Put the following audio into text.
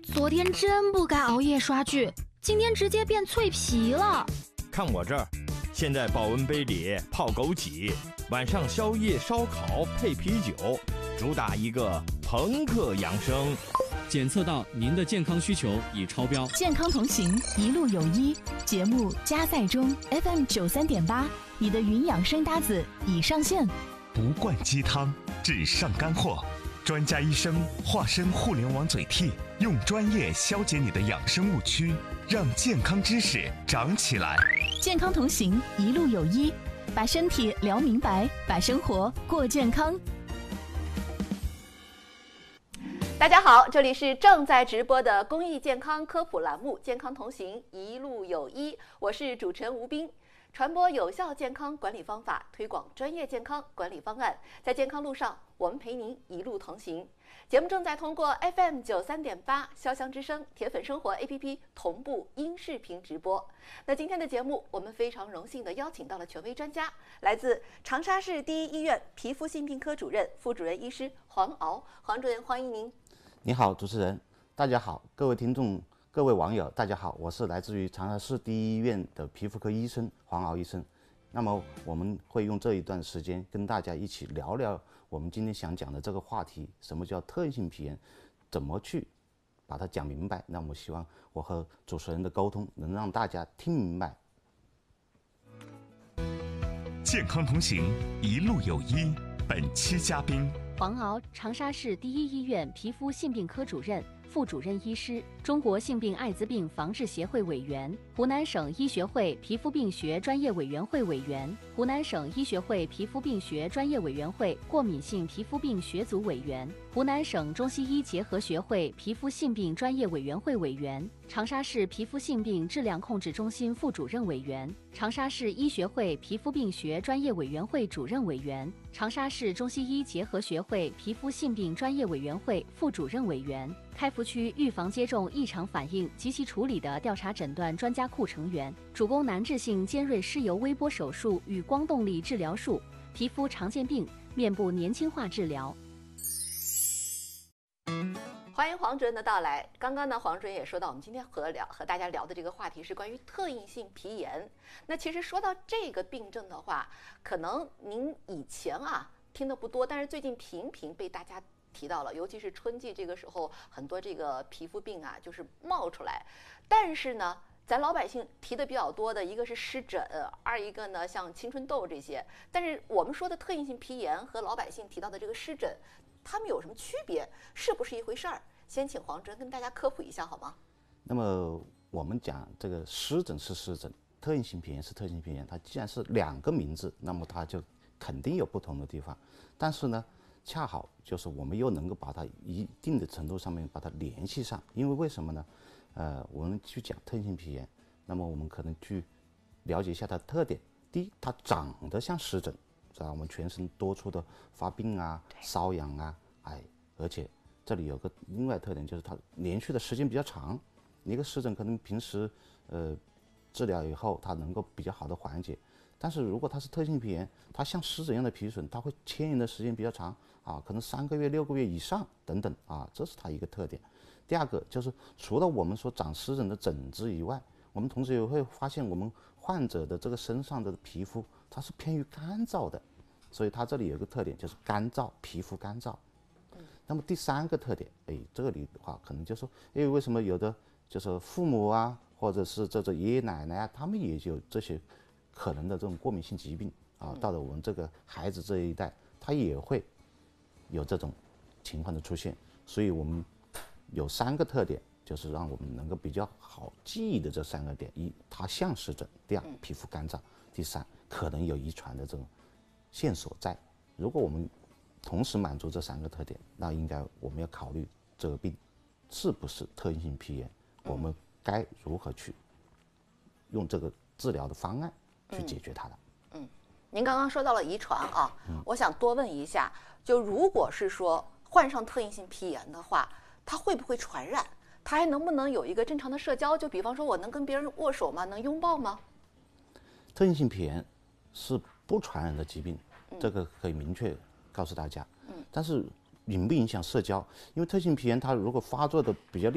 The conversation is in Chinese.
昨天真不该熬夜刷剧，今天直接变脆皮了。 看我这儿，现在保温杯里泡枸杞，晚上宵夜烧烤配啤酒，主打一个朋克养生。 检测到您的健康需求已超标。 健康同行，一路有医。节目加载中 FM 93.8，你的云养生搭子已上线。 不灌鸡汤，只上干货。专家医生化身互联网嘴替，用专业消解你的养生误区，让健康知识长起来。 健康同行，一路有医，把身体聊明白，把生活过健康。 大家好，这里是正在直播的公益健康科普栏目《健康同行，一路有医》，我是主持人吴斌。传播有效健康管理方法，推广专业健康管理方案，在健康路上，我们陪您一路同行。节目正在通过 FM 93.8潇湘之声、铁粉生活 APP 同步音视频直播。那今天的节目，我们非常荣幸地邀请到了权威专家，来自长沙市第一医院皮肤性病科主任、副主任医师黄敖。黄主任，欢迎您。 你好，主持人，大家好，各位听众。各位网友，大家好，我是来自于长沙市第一医院的皮肤科医生黄敖医生。那么我们会用这一段时间跟大家一起聊聊我们今天想讲的这个话题，什么叫特异性皮炎，怎么去把它讲明白。那我希望我和主持人的沟通能让大家听明白。 健康同行，一路有医。本期嘉宾黄敖，长沙市第一医院皮肤性病科主任、副主任医师，中国性病艾滋病防治协会委员，湖南省医学会皮肤病学专业委员会委员，湖南省医学会皮肤病学专业委员会过敏性皮肤病学组委员，湖南省中西医结合学会皮肤性病专业委员会委员，长沙市皮肤性病质量控制中心副主任委员，长沙市医学会皮肤病学专业委员会主任委员，长沙市中西医结合学会皮肤性病专业委员会副主任委员，开服区预防接种异常反应及其处理的调查诊断专家库成员，主攻难治性尖锐湿疣微波手术与光动力治疗术、皮肤常见病、面部年轻化治疗。 欢迎黄主任的到来。刚刚呢，黄主任也说到，我们今天和大家聊的这个话题是关于特异性皮炎。那其实说到这个病症的话，可能您以前听得不多，但是最近频频被大家提到了，尤其是春季这个时候，很多这个皮肤病就是冒出来。但是呢，咱老百姓提的比较多的一个是湿疹，二一个呢像青春痘这些。但是我们说的特异性皮炎和老百姓提到的这个湿疹，它们有什么区别？是不是一回事儿？先请黄主任跟大家科普一下好吗？ 那么我们讲这个湿疹是湿疹，特异性皮炎是特异性皮炎，它既然是两个名字，那么它就肯定有不同的地方。但是呢，恰好就是我们又能够把它一定的程度上面把它联系上，因为为什么呢？我们去讲特异性皮炎，那么我们可能去了解一下它的特点。第一，它长得像湿疹，是吧？我们全身多处的发病瘙痒而且这里有个另外特点，就是它连续的时间比较长。一个湿疹可能平时治疗以后，它能够比较好的缓解。但是如果它是特异性皮炎，它像湿疹一样的皮损，它会牵延的时间比较长可能3个月、6个月以上等等这是它一个特点。第二个就是除了我们说长湿疹的疹子以外，我们同时也会发现我们患者的这个身上的皮肤它是偏于干燥的，所以它这里有一个特点就是干燥，皮肤干燥。那么第三个特点，这里的话可能就是说，为什么有的就是父母或者是这爷爷奶奶他们也有这些可能的这种过敏性疾病到了我们这个孩子这一代，他也会有这种情况的出现。所以我们有3个特点，就是让我们能够比较好记忆的这3个点：一，它像湿疹；第二，皮肤干燥；第三，可能有遗传的这种线索在。如果我们同时满足这3个特点，那应该我们要考虑这个病是不是特异性皮炎，我们该如何去用这个治疗的方案去解决它的。 您刚刚说到了遗传我想多问一下，就如果是说患上特异性皮炎的话，它会不会传染？它还能不能有一个正常的社交？就比方说我能跟别人握手吗？能拥抱吗？ 特异性皮炎是不传染的疾病，这个可以明确告诉大家。但是影不影响社交？因为特性皮炎它如果发作的比较